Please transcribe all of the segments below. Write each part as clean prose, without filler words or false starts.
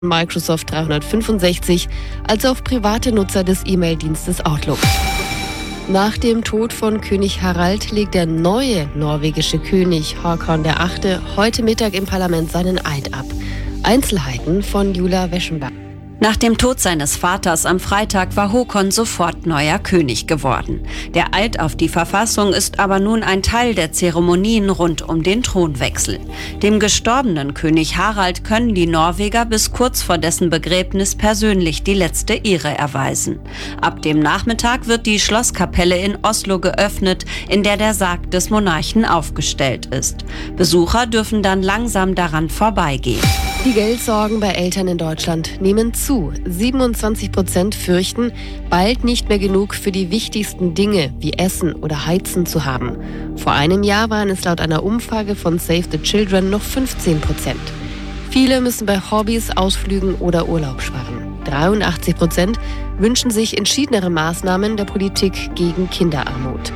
Microsoft 365 als auf private Nutzer des E-Mail-Dienstes Outlook. Nach dem Tod von König Harald legt der neue norwegische König Håkon VIII. Heute Mittag im Parlament seinen Eid ab. Einzelheiten von Julia Weschenberg. Nach dem Tod seines Vaters am Freitag war Håkon sofort neuer König geworden. Der Eid auf die Verfassung ist aber nun ein Teil der Zeremonien rund um den Thronwechsel. Dem gestorbenen König Harald können die Norweger bis kurz vor dessen Begräbnis persönlich die letzte Ehre erweisen. Ab dem Nachmittag wird die Schlosskapelle in Oslo geöffnet, in der der Sarg des Monarchen aufgestellt ist. Besucher dürfen dann langsam daran vorbeigehen. Die Geldsorgen bei Eltern in Deutschland nehmen zu. 27% fürchten, bald nicht mehr genug für die wichtigsten Dinge wie Essen oder Heizen zu haben. Vor einem Jahr waren es laut einer Umfrage von Save the Children noch 15%. Viele müssen bei Hobbys, Ausflügen oder Urlaub sparen. 83% wünschen sich entschiedenere Maßnahmen der Politik gegen Kinderarmut.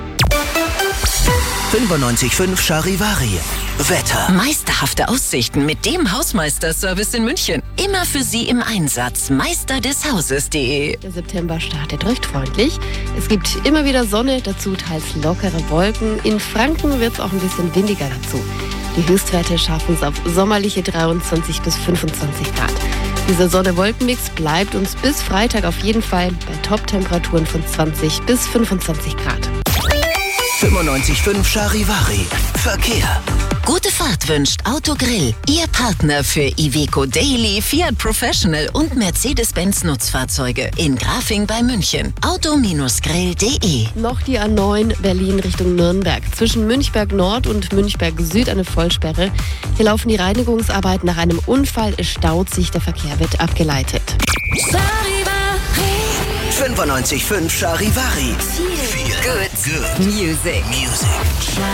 95.5 Charivari. Wetter. Meisterhafte Aussichten mit dem Hausmeisterservice in München. Immer für Sie im Einsatz. Meisterdeshauses.de. Der September startet recht freundlich. Es gibt immer wieder Sonne, dazu teils lockere Wolken. In Franken wird es auch ein bisschen windiger dazu. Die Höchstwerte schaffen es auf sommerliche 23 bis 25 Grad. Dieser Sonne-Wolken-Mix bleibt uns bis Freitag auf jeden Fall bei Top-Temperaturen von 20 bis 25 Grad. 95.5 Charivari. Verkehr. Gute Fahrt wünscht Autogrill. Ihr Partner für Iveco Daily, Fiat Professional und Mercedes-Benz Nutzfahrzeuge. In Grafing bei München. Auto-grill.de. Noch die A9 Berlin Richtung Nürnberg. Zwischen Münchberg Nord und Münchberg Süd eine Vollsperre. Hier laufen die Reinigungsarbeiten nach einem Unfall. Es staut sich, der Verkehr wird abgeleitet. 95.5 Charivari. Good Music.